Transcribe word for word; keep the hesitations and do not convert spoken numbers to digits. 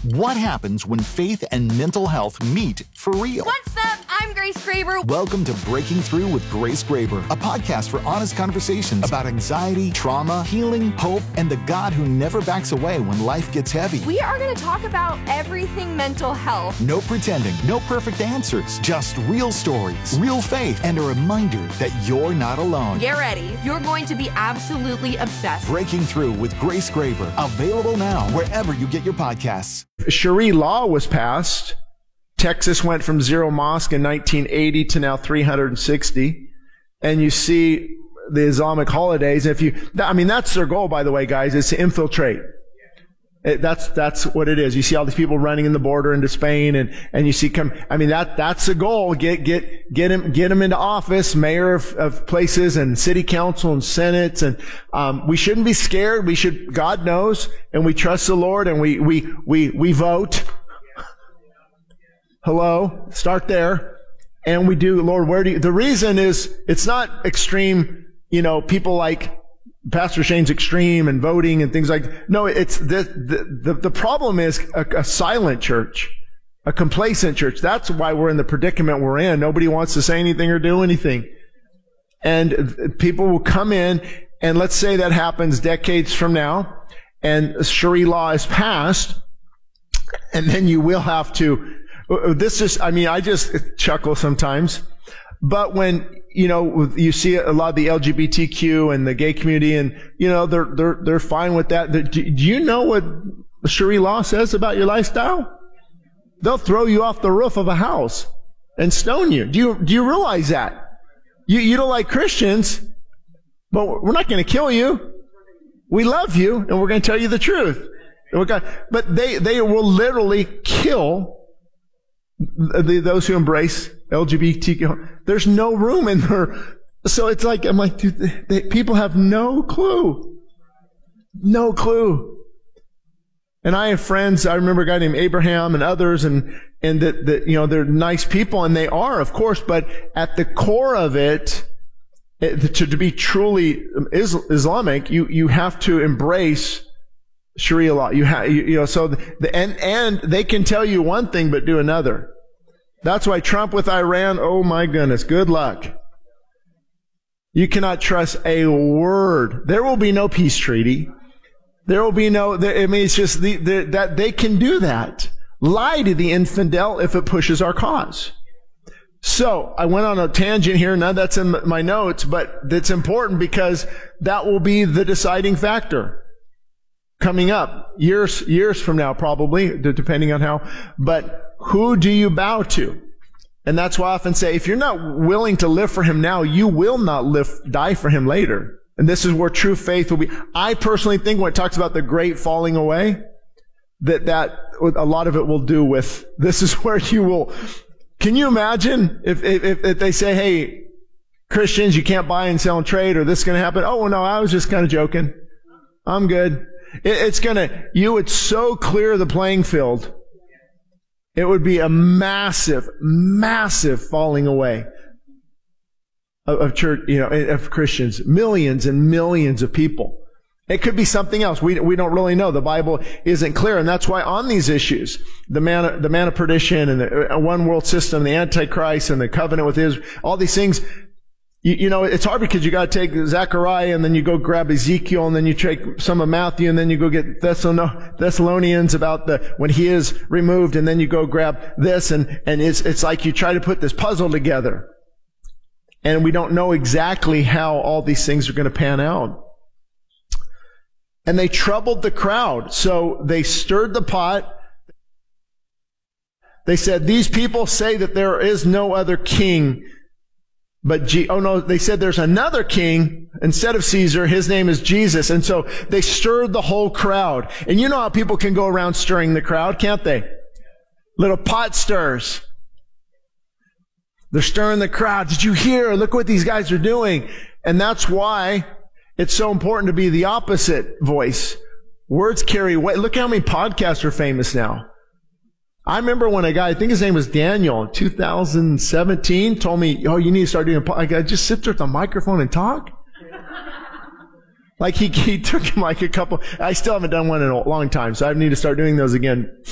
What happens when faith and mental health meet for real? What's up? I'm Grace Graber. Welcome to Breaking Through with Grace Graber, a podcast for honest conversations about anxiety, trauma, healing, hope, and the God who never backs away when life gets heavy. We are going to talk about everything mental health. No pretending, no perfect answers, just real stories, real faith, and a reminder that you're not alone. Get ready. You're going to be absolutely obsessed. Breaking Through with Grace Graber, available now wherever you get your podcasts. Sharia law was passed. Texas went from zero mosque in nineteen eighty to now three hundred sixty. And you see the Islamic holidays. If you, I mean, that's their goal, by the way, guys, is to infiltrate. It, that's, that's what it is. You see all these people running in the border into Spain and, and you see come, I mean, that, that's the goal. Get, get, get him, get him into office, mayor of, of places and city council and senates. And, um, we shouldn't be scared. We should, God knows, and we trust the Lord and we, we, we, we vote. Hello? Start there. And we do, Lord, where do you, the reason is, it's not extreme, you know, people like Pastor Shane's extreme and voting and things like, no, it's the, the, the, the problem is a, a silent church, a complacent church. That's why we're in the predicament we're in. Nobody wants to say anything or do anything. And people will come in, and let's say that happens decades from now, and Sharia law is passed, and then you will have to, this is, I mean, I just chuckle sometimes, but when, you know, you see a lot of the L G B T Q and the gay community, and, you know, they're, they're, they're fine with that. Do you know what Sharia law says about your lifestyle? They'll throw you off the roof of a house and stone you. Do you, do you realize that? You, you don't like Christians, but we're not going to kill you. We love you, and we're going to tell you the truth. But they, they will literally kill the, those who embrace L G B T Q. There's no room in there. So it's like, I'm like, dude, they, they, people have no clue. No clue. And I have friends, I remember a guy named Abraham and others, and, and that, that, you know, they're nice people, and they are, of course, but at the core of it, it to, to be truly Islamic, you, you have to embrace Sharia law. You have, you, you know, so the, and, and they can tell you one thing, but do another. That's why Trump with Iran, oh my goodness, good luck. You cannot trust a word. There will be no peace treaty. There will be no, there, I mean, it's just the, the, that they can do that. Lie to the infidel if it pushes our cause. So, I went on a tangent here, none of that's in my notes, but it's important because that will be the deciding factor. Coming up, years, years from now, probably, depending on how, but who do you bow to? And that's why I often say, if you're not willing to live for Him now, you will not live, die for Him later. And this is where true faith will be. I personally think when it talks about the great falling away, that, that, a lot of it will do with, this is where you will, can you imagine if, if, if they say, hey, Christians, you can't buy and sell and trade, or this is going to happen? Oh, no, I was just kind of joking. I'm good. It's gonna, you would so clear the playing field. It would be a massive, massive falling away of, of church, you know, of Christians. Millions and millions of people. It could be something else. We, we don't really know. The Bible isn't clear. And that's why on these issues, the man, the man of perdition and the one world system, the Antichrist and the covenant with Israel, all these things, You, you know, it's hard because you got to take Zechariah and then you go grab Ezekiel and then you take some of Matthew and then you go get Thessalonians about the, when he is removed, and then you go grab this, and, and it's, it's like you try to put this puzzle together. And we don't know exactly how all these things are going to pan out. And they troubled the crowd. So they stirred the pot. They said, these people say that there is no other king But, G- oh no, they said there's another king instead of Caesar. His name is Jesus. And so they stirred the whole crowd. And you know how people can go around stirring the crowd, can't they? Little pot stirs. They're stirring the crowd. Did you hear? Look what these guys are doing. And that's why it's so important to be the opposite voice. Words carry weight. Look how many podcasts are famous now. I remember when a guy, I think his name was Daniel, in two thousand seventeen, told me, oh, you need to start doing a podcast. I just sit there at the microphone and talk. Like he, he took him like a couple, I still haven't done one in a long time, so I need to start doing those again.